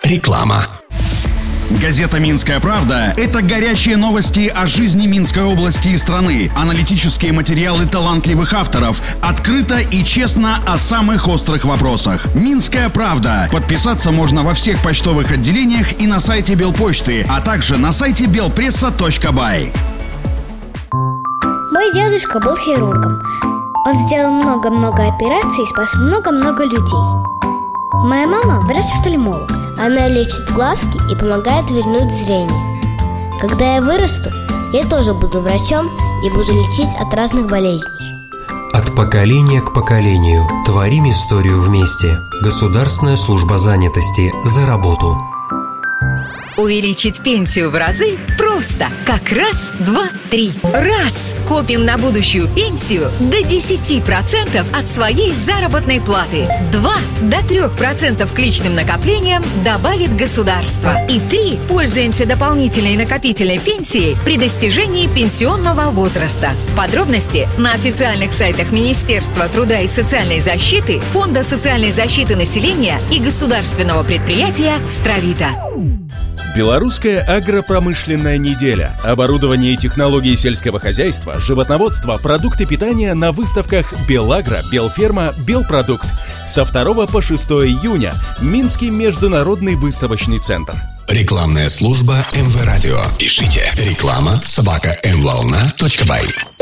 Реклама. Газета «Минская правда» — это горячие новости о жизни Минской области и страны, аналитические материалы талантливых авторов, открыто и честно о самых острых вопросах. «Минская правда». Подписаться можно во всех почтовых отделениях и на сайте Белпочты, а также на сайте belpressa.by. Мой дедушка был хирургом. Он сделал много-много операций и спас много-много людей. Моя мама врач-офтальмолог. Она лечит глазки и помогает вернуть зрение. Когда я вырасту, я тоже буду врачом и буду лечить от разных болезней. От поколения к поколению творим историю вместе. Государственная служба занятости за работу. Увеличить пенсию в разы просто. Как раз, два, три. Раз! Копим на будущую пенсию до 10% от своей заработной платы. Два! До 3% к личным накоплениям добавит государство. И три! Пользуемся дополнительной накопительной пенсией при достижении пенсионного возраста. Подробности на официальных сайтах Министерства труда и социальной защиты, Фонда социальной защиты населения и государственного предприятия «Стравита». Белорусская агропромышленная неделя. Оборудование и технологии сельского хозяйства, животноводство, продукты питания на выставках «Белагро», «Белферма», «Белпродукт». Со 2 по 6 июня. Минский международный выставочный центр. Рекламная служба МВ Радио. Пишите реклама@mvolna.by.